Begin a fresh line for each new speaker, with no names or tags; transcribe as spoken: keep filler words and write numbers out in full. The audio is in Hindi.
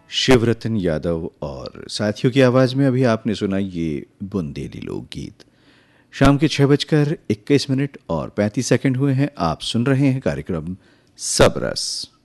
शिवरतन यादव और साथियों की आवाज़ में अभी आपने सुना ये बुंदेली लोकगीत। शाम के छः बजकर इक्कीस मिनट और पैंतीस सेकंड हुए हैं। आप सुन रहे हैं कार्यक्रम सब रस।